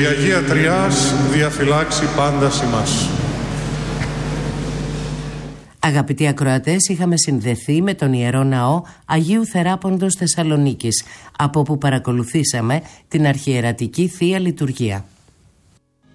η Αγία Τριάς διαφυλάξει πάντα ημάς. Αγαπητοί ακροατές, είχαμε συνδεθεί με τον Ιερό Ναό Αγίου Θεράποντος Θεσσαλονίκης, από όπου παρακολουθήσαμε την αρχιερατική Θεία Λειτουργία.